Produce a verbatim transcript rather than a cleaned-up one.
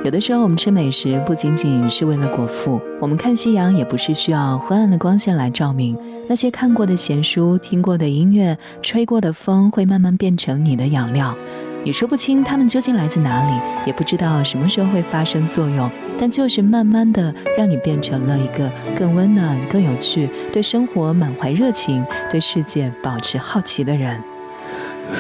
有的时候我们吃美食不仅仅是为了果腹，我们看夕阳也不是需要昏暗的光线来照明。那些看过的闲书，听过的音乐，吹过的风，会慢慢变成你的养料。你说不清它们究竟来自哪里，也不知道什么时候会发生作用，但就是慢慢的让你变成了一个更温暖、更有趣，对生活满怀热情，对世界保持好奇的人。